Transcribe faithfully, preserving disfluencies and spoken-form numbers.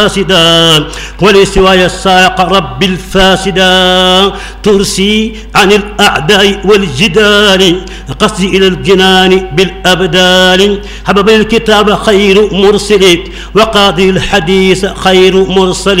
فاسدا ولسواي الساق رب الفاسدا ترسي عن الأعداء والجدال قصدي إلى الجنان بالأبدال حبب الكتاب خير مرسل وقاضي الحديث خير مرسل